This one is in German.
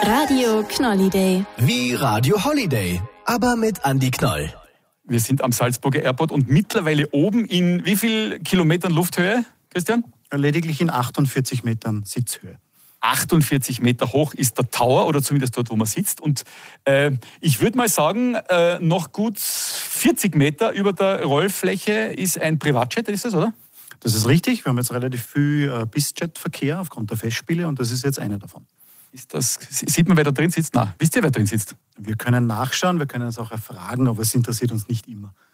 Radio Knoll-Idee. Wie Radio Holiday, aber mit Andi Knoll. Wir sind am Salzburger Airport und mittlerweile oben in wie viel Kilometern Lufthöhe, Christian? Lediglich in 48 Metern Sitzhöhe. 48 Meter hoch ist der Tower, oder zumindest dort, wo man sitzt. Und ich würde mal sagen, noch gut 40 Meter über der Rollfläche ist ein Privatjet, ist das, oder? Das ist richtig. Wir haben jetzt relativ viel Bizjet-Verkehr aufgrund der Festspiele und das ist jetzt einer davon. Sieht man, wer da drin sitzt? Nein. Wisst ihr, wer drin sitzt? Wir können nachschauen, wir können es auch erfragen, aber es interessiert uns nicht immer.